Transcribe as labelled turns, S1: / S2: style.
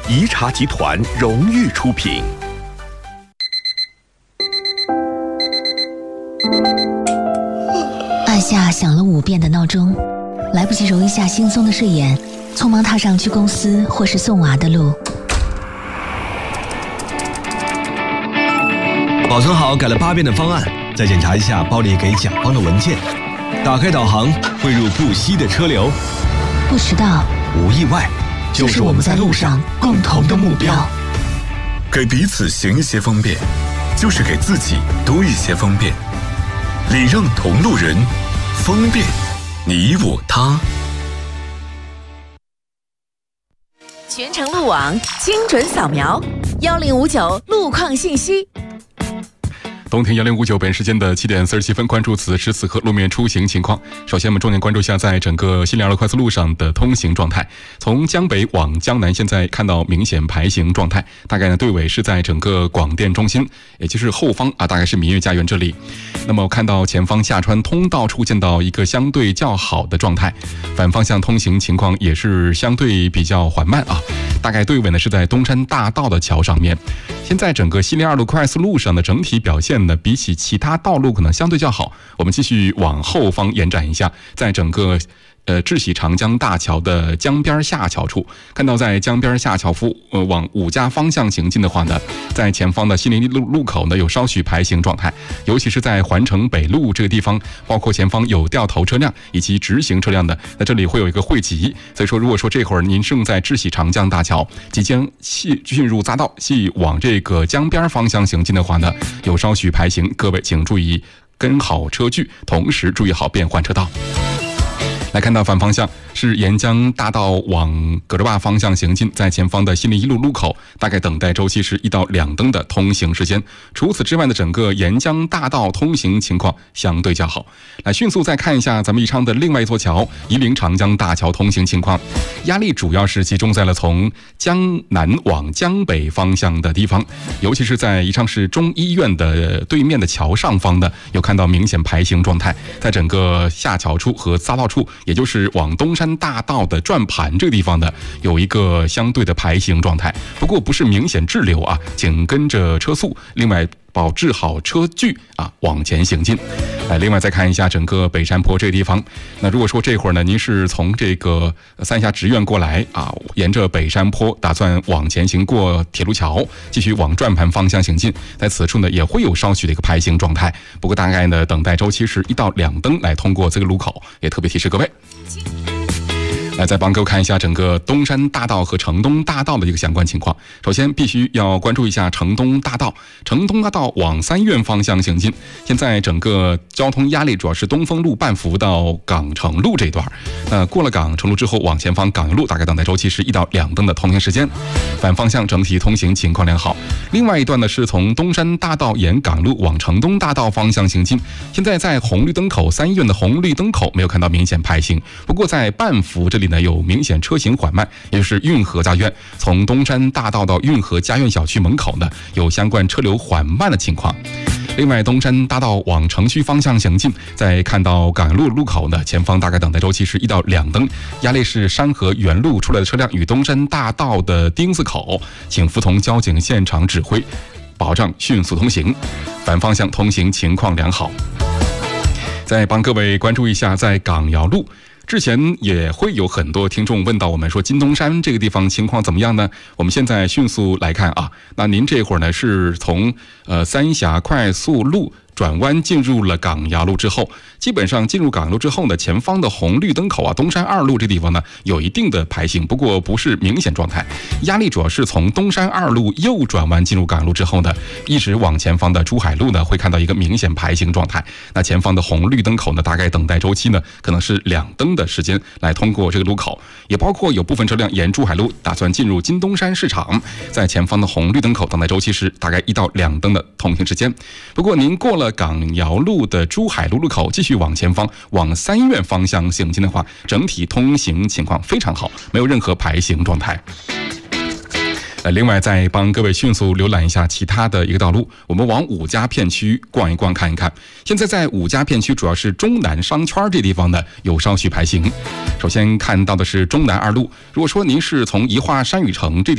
S1: 怡茶集团荣誉出品。
S2: 按下响了5遍的闹钟，来不及揉一下惺忪的睡眼，匆忙踏上去公司或是送娃的路。
S3: 保存好改了8遍的方案，再检查一下包里给甲方的文件。打开导航，汇入不息的车流。
S2: 不迟到，
S3: 无意外，就是我们在路上共同的目标。
S4: 给彼此行一些方便，就是给自己多一些方便。礼让同路人，方便你我他。
S5: 全程路网精准扫描，1059路况信息。
S6: 东田1059，本时间的7点47分，关注此时此刻路面出行情况。首先，我们重点关注一下在整个新梁路快速路上的通行状态。从江北往江南，现在看到明显排行状态，大概呢队尾是在整个广电中心，也就是后方大概是民悦家园这里。那么看到前方下川通道处见到一个相对较好的状态，反方向通行情况也是相对比较缓慢大概队尾呢是在东山大道的桥上面。现在整个西林2路快速路上的整体表现呢，比起其他道路可能相对较好。我们继续往后方延展一下，在整个智喜长江大桥的江边下桥处，看到在江边下桥处往5家方向行进的话呢，在前方的西林路口呢有稍许排行状态，尤其是在环城北路这个地方，包括前方有掉头车辆以及直行车辆的，在这里会有一个汇集。所以说，如果说这会儿您正在智喜长江大桥即将进入匝道系往这个江边方向行进的话呢，有稍许排行，各位请注意跟好车距，同时注意好变换车道。来看到反方向是沿江大道往葛洲坝方向行进，在前方的新林1路路口，大概等待周期是1到2灯的通行时间。除此之外的整个沿江大道通行情况相对较好。来迅速再看一下咱们宜昌的另外一座桥——夷陵长江大桥通行情况，压力主要是集中在了从江南往江北方向的地方，尤其是在宜昌市中医院的对面的桥上方呢，有看到明显排行状态，在整个下桥处和匝道处，也就是往东山大道的转盘这个地方呢，有一个相对的排行状态，不过不是明显滞留请跟着车速，另外保持好车距往前行进。另外再看一下整个北山坡这个地方，那如果说这会儿呢，您是从这个三峡直院过来沿着北山坡打算往前行过铁路桥，继续往转盘方向行进，在此处呢也会有稍许的一个排行状态，不过大概呢等待周期是1到2灯来通过这个路口，也特别提示各位。来，再帮各位看一下整个东山大道和城东大道的一个相关情况。首先必须要关注一下城东大道，城东大道往3院方向行进，现在整个交通压力主要是东风路半福到港城路这一段。过了港城路之后，往前方港油路大概等待周期是1到2灯的通行时间。反方向整体通行情况良好。另外一段呢是从东山大道沿港路往城东大道方向行进，现在在红绿灯口3院的红绿灯口没有看到明显排行，不过在半福这里呢有明显车行缓慢，也就是运河家苑从东山大道到运河家苑小区门口呢有相关车流缓慢的情况。另外，东山大道往城区方向行进，在看到港路路口呢，前方大概等待周期是1到2灯，压力是山河原路出来的车辆与东山大道的丁字口，请服从交警现场指挥，保障迅速通行。反方向通行情况良好。再帮各位关注一下，在港窑路。之前也会有很多听众问到我们说，金东山这个地方情况怎么样呢？我们现在迅速来看那您这会儿呢是从三峡快速路转弯进入了港衙路之后，基本上进入港衙路之后呢，前方的红绿灯口东山2路这地方呢有一定的排行，不过不是明显状态。压力主要是从东山2路右转弯进入港衙路之后呢，一直往前方的珠海路呢会看到一个明显排行状态。那前方的红绿灯口呢，大概等待周期呢可能是2灯的时间来通过这个路口，也包括有部分车辆沿珠海路打算进入金东山市场，在前方的红绿灯口等待周期是大概1到2灯的通行时间。不过您过了港窑路的珠海路路口，继续往前方往3院方向行进的话，整体通行情况非常好，没有任何排行状态。另外再帮各位迅速浏览一下其他的一个道路，我们往5家片区逛一逛看一看。现在在5家片区主要是中南商圈这地方呢有稍许排行。首先看到的是中南2路，如果说您是从宜化山雨城这